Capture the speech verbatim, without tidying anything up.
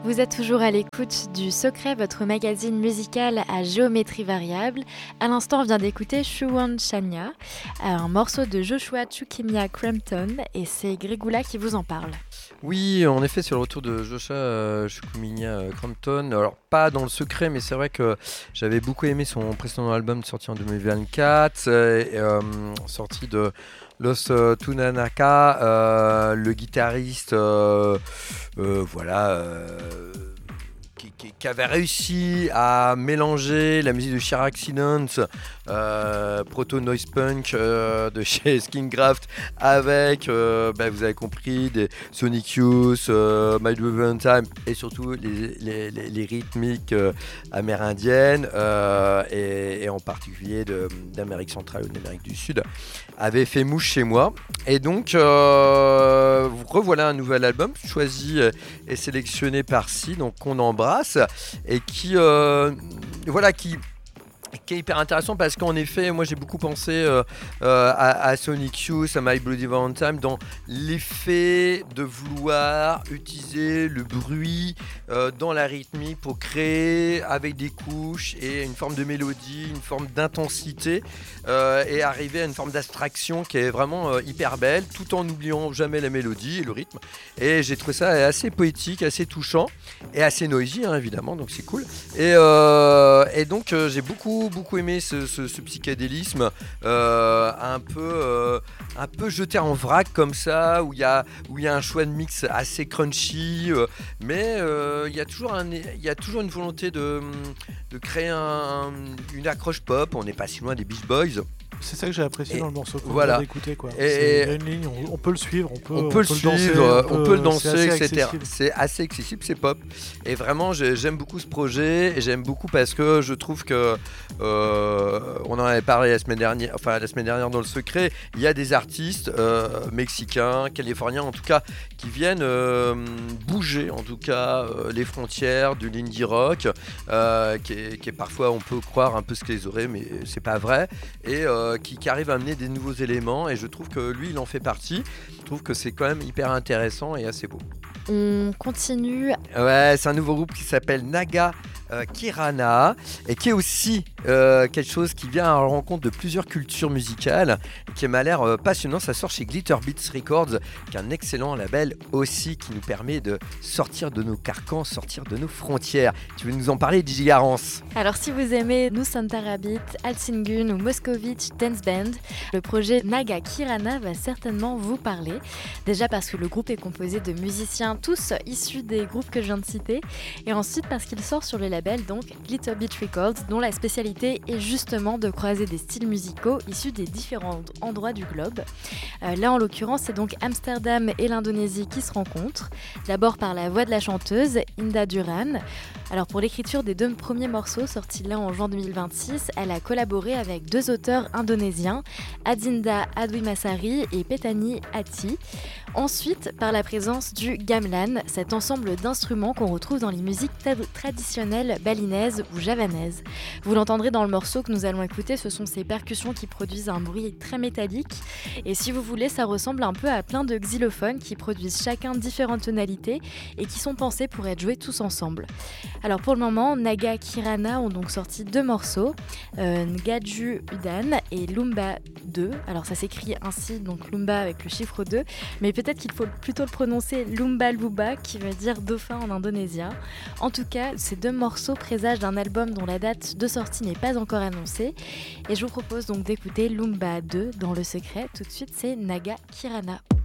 Vous êtes toujours à l'écoute du Secret, votre magazine musical à géométrie variable. À l'instant, on vient d'écouter Shuwon Chanya, un morceau de Joshua Chukimia Crampton, et c'est Grégula qui vous en parle. Oui, en effet, c'est le retour de Joshua euh, Chukimia euh, Crampton. Alors, pas dans le secret, mais c'est vrai que j'avais beaucoup aimé son précédent album sorti en deux mille vingt-quatre, euh, et, euh, sorti de Los euh, Tunanaka, euh, le guitariste, euh, euh, voilà, euh, qui, qui- qui avait réussi à mélanger la musique de Sheer Accident, euh, proto noise punk euh, de chez Skingraft, avec, euh, bah, vous avez compris, des Sonic Youth, euh, My Driven Time, et surtout les, les- les- les rythmiques euh, amérindiennes, euh, et, et en particulier de- d'Amérique centrale ou d'Amérique du Sud, avait fait mouche chez moi. Et donc, euh, revoilà un nouvel album choisi euh, et sélectionné par Si, donc qu'on embrasse, et qui, euh, voilà, qui qui est hyper intéressant parce qu'en effet, moi j'ai beaucoup pensé euh, euh, à, à Sonic Youth, à My Bloody Valentine, dans l'effet de vouloir utiliser le bruit euh, dans la rythmique pour créer avec des couches et une forme de mélodie, une forme d'intensité, euh, et arriver à une forme d'abstraction qui est vraiment euh, hyper belle, tout en n'oubliant jamais la mélodie et le rythme. Et j'ai trouvé ça assez poétique, assez touchant et assez noisy, hein, évidemment, donc c'est cool. Et, euh, et donc euh, j'ai beaucoup beaucoup aimé ce, ce- ce psychédélisme, euh, un peu euh, un peu jeté en vrac comme ça, où il y a où il y a un choix de mix assez crunchy, euh, mais euh, il y a toujours un il y a toujours une volonté de de créer un- une accroche pop. On n'est pas si loin des Beach Boys. C'est ça que j'ai apprécié Et dans le morceau qu'on voilà. vient d'écouter, quoi. Et- C'est- il y a une ligne, on, on peut le suivre, on peut, On peut le danser, suivre, on peut le danser, c'est assez et cetera. accessible. C'est assez accessible, c'est pop. Et vraiment, j'ai- j'aime beaucoup ce projet. Et j'aime beaucoup parce que je trouve que euh, on en avait parlé la semaine dernière, enfin la semaine dernière dans le secret. Il y a des artistes euh, mexicains, californiens, en tout cas, qui viennent euh, bouger, en tout cas, euh, les frontières de l'indie rock, euh, qui, est, qui est parfois, on peut croire un peu sclésoré, mais c'est pas vrai, et euh, qui, qui arrive à amener des nouveaux éléments. Et je trouve que lui, il en fait partie. Je trouve que c'est quand même hyper intéressant et assez beau. On continue. Ouais, c'est un nouveau groupe qui s'appelle Naga euh, Kirana, et qui est aussi euh, quelque chose qui vient à la rencontre de plusieurs cultures musicales, et qui m'a l'air euh, passionnant. Ça sort chez Glitter Beats Records, qui est un excellent label aussi, qui nous permet de sortir de nos carcans, sortir de nos frontières. Tu veux nous en parler, Gigi Garance? Alors si vous aimez Nous Santa Rabbit, Alsingun ou Moscovitch Dance Band, le projet Naga Kirana va certainement vous parler. Déjà parce que le groupe est composé de musiciens tous issus des groupes que je viens de citer, et ensuite parce qu'il sort sur le label donc Glitter Beat Records, dont la spécialité est justement de croiser des styles musicaux issus des différents endroits du globe. Euh, là en l'occurrence c'est donc Amsterdam et l'Indonésie qui se rencontrent, d'abord par la voix de la chanteuse Inda Duran. Alors pour l'écriture des deux premiers morceaux sortis là en juin deux mille vingt-six, elle a collaboré avec deux auteurs indonésiens, Adinda Adwimasari et Petani Ati. Ensuite, par la présence du gamelan, cet ensemble d'instruments qu'on retrouve dans les musiques tra- traditionnelles balinaises ou javanaises. Vous l'entendrez dans le morceau que nous allons écouter, ce sont ces percussions qui produisent un bruit très métallique. Et si vous voulez, ça ressemble un peu à plein de xylophones qui produisent chacun différentes tonalités et qui sont pensés pour être joués tous ensemble. Alors pour le moment, Naga Kirana ont donc sorti deux morceaux, euh, Ngaju Udan et Lumba deux. Alors ça s'écrit ainsi, donc Lumba avec le chiffre deux, mais peut-être qu'il faut plutôt le prononcer Lumba Luba, qui veut dire dauphin en indonésien. En tout cas, ces deux morceaux présagent d'un album dont la date de sortie n'est pas encore annoncée. Et je vous propose donc d'écouter Lumba deux dans le secret. Tout de suite, c'est Naga Kirana.